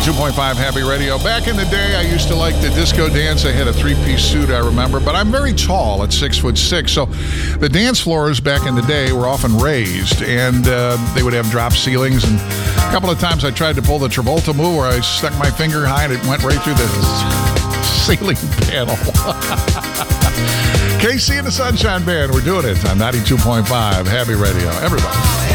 92.5 Happy Radio. Back in the day, I used to like the disco dance. I had a three-piece suit, I remember, but I'm very tall at 6'6", so the dance floors back in the day were often raised, and they would have drop ceilings, and a couple of times I tried to pull the Travolta move where I stuck my finger high and it went right through the ceiling panel. KC and the Sunshine Band, we're doing it on 92.5 Happy Radio. Everybody.